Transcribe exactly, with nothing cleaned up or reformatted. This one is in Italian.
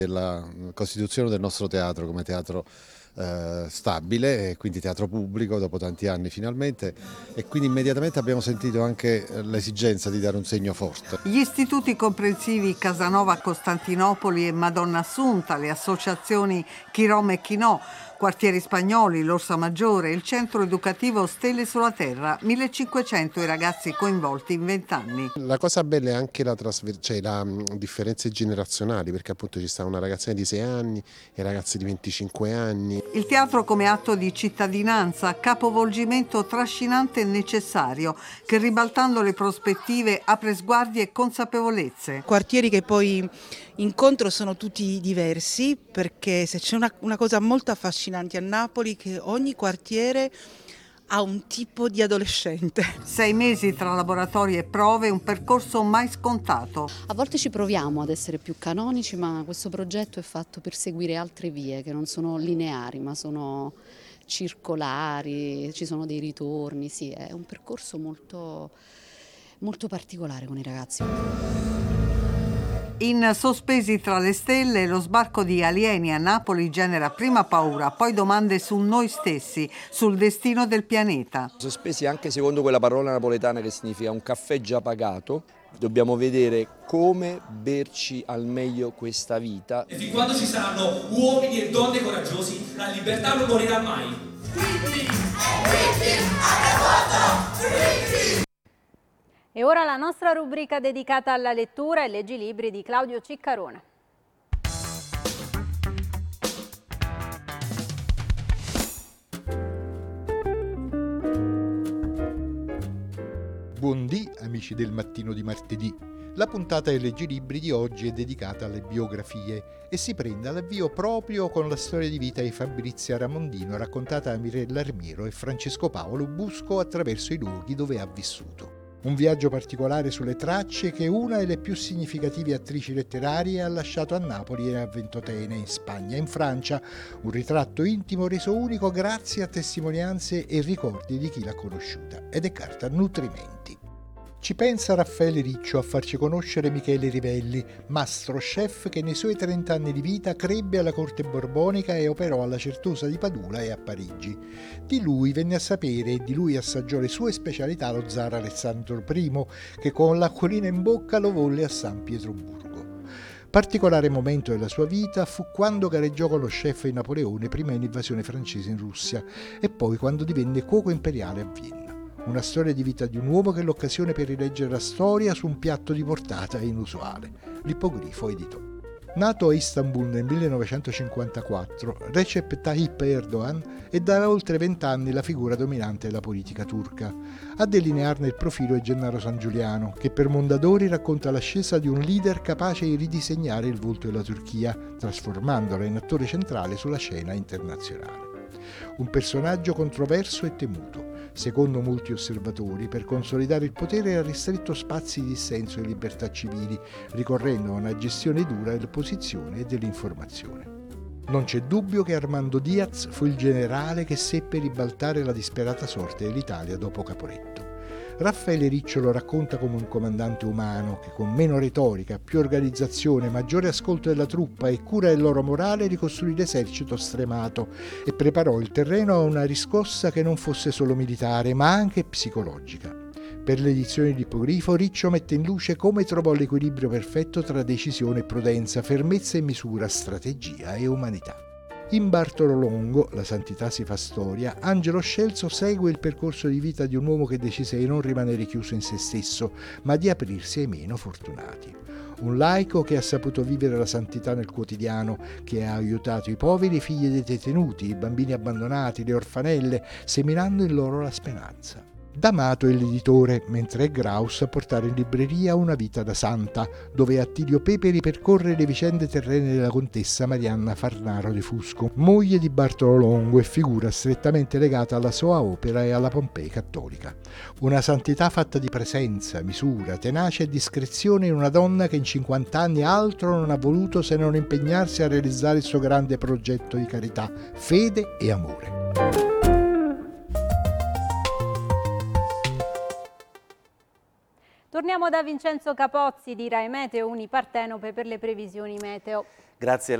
La costituzione del nostro teatro come teatro eh, stabile, e quindi teatro pubblico dopo tanti anni finalmente, e quindi immediatamente abbiamo sentito anche l'esigenza di dare un segno forte. Gli istituti comprensivi Casanova Costantinopoli e Madonna Assunta, le associazioni Chi Roma e Chi No, Quartieri Spagnoli, l'Orsa Maggiore, il centro educativo Stelle sulla Terra, millecinquecento i ragazzi coinvolti in vent'anni. La cosa bella è anche la, trasver- cioè la mh, differenze generazionali, perché appunto ci sta una ragazzina di sei anni e ragazzi di venticinque anni. Il teatro come atto di cittadinanza, capovolgimento trascinante e necessario, che ribaltando le prospettive apre sguardi e consapevolezze. Quartieri che poi incontro sono tutti diversi, perché se c'è una, una cosa molto affascinante a Napoli, che ogni quartiere ha un tipo di adolescente. Sei mesi tra laboratori e prove, un percorso mai scontato. A volte ci proviamo ad essere più canonici, ma questo progetto è fatto per seguire altre vie che non sono lineari, ma sono circolari, ci sono dei ritorni, sì, è un percorso molto, molto particolare con i ragazzi. In Sospesi tra le stelle, lo sbarco di alieni a Napoli genera prima paura, poi domande su noi stessi, sul destino del pianeta. Sospesi anche secondo quella parola napoletana che significa un caffè già pagato, dobbiamo vedere come berci al meglio questa vita. E fin quando ci saranno uomini e donne coraggiosi, la libertà non morirà mai. Dritti, dritti, alle voto, dritti! E ora la nostra rubrica dedicata alla lettura e Leggilibri di Claudio Ciccarone. Buondì amici del mattino di martedì. La puntata del Leggilibri di oggi è dedicata alle biografie e si prende all'avvio proprio con la storia di vita di Fabrizia Ramondino, raccontata da Mirella Armiero e Francesco Paolo Busco attraverso i luoghi dove ha vissuto. Un viaggio particolare sulle tracce che una delle più significative attrici letterarie ha lasciato a Napoli e a Ventotene, in Spagna e in Francia, un ritratto intimo reso unico grazie a testimonianze e ricordi di chi l'ha conosciuta, ed è carta nutrimenti. Ci pensa Raffaele Riccio a farci conoscere Michele Rivelli, mastro chef che nei suoi trent'anni di vita crebbe alla corte borbonica e operò alla Certosa di Padula e a Parigi. Di lui venne a sapere e di lui assaggiò le sue specialità lo zar Alessandro I, che con l'acquolina in bocca lo volle a San Pietroburgo. Particolare momento della sua vita fu quando gareggiò con lo chef di Napoleone prima dell'invasione francese in Russia e poi quando divenne cuoco imperiale a Vienna. Una storia di vita di un uomo che è l'occasione per rileggere la storia su un piatto di portata inusuale. L'Ippogrifo editò. Nato a Istanbul nel millenovecentocinquantaquattro, Recep Tayyip Erdogan è da oltre vent'anni la figura dominante della politica turca. A delinearne il profilo è Gennaro Sangiuliano, che per Mondadori racconta l'ascesa di un leader capace di ridisegnare il volto della Turchia, trasformandola in attore centrale sulla scena internazionale. Un personaggio controverso e temuto. Secondo molti osservatori, per consolidare il potere ha ristretto spazi di dissenso e libertà civili, ricorrendo a una gestione dura dell'opposizione e dell'informazione. Non c'è dubbio che Armando Diaz fu il generale che seppe ribaltare la disperata sorte dell'Italia dopo Caporetto. Raffaele Riccio lo racconta come un comandante umano che con meno retorica, più organizzazione, maggiore ascolto della truppa e cura del loro morale ricostruì l'esercito stremato e preparò il terreno a una riscossa che non fosse solo militare ma anche psicologica. Per l'edizione di Ippogrifo Riccio mette in luce come trovò l'equilibrio perfetto tra decisione e prudenza, fermezza e misura, strategia e umanità. In Bartolo Longo, La santità si fa storia, Angelo Scelso segue il percorso di vita di un uomo che decise di non rimanere chiuso in se stesso, ma di aprirsi ai meno fortunati. Un laico che ha saputo vivere la santità nel quotidiano, che ha aiutato i poveri figli dei detenuti, i bambini abbandonati, le orfanelle, seminando in loro la speranza. D'Amato è l'editore, mentre è Graus a portare in libreria Una vita da santa, dove Attilio Pepe ripercorre le vicende terrene della contessa Marianna Farnaro de Fusco, moglie di Bartolo Longo e figura strettamente legata alla sua opera e alla Pompei cattolica. Una santità fatta di presenza, misura, tenacia e discrezione in una donna che in cinquanta anni altro non ha voluto se non impegnarsi a realizzare il suo grande progetto di carità, fede e amore. Torniamo da Vincenzo Capozzi di Rai Meteo Unipartenope per le previsioni meteo. Grazie